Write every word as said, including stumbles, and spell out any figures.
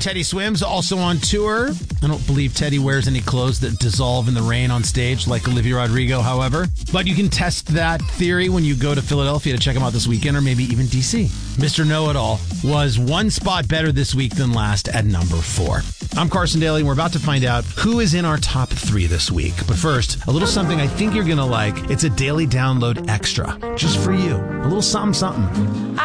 Teddy Swims also on tour. I don't believe Teddy wears any clothes that dissolve in the rain on stage like Olivia Rodrigo, however. But you can test that theory when you go to Philadelphia to check him out this weekend, or maybe even D C. Mister Know-It-All was one spot better this week than last at number four. I'm Carson Daly, and we're about to find out who is in our top three this week. But first, a little something I think you're going to like. It's a daily download extra, just for you. A little something, something.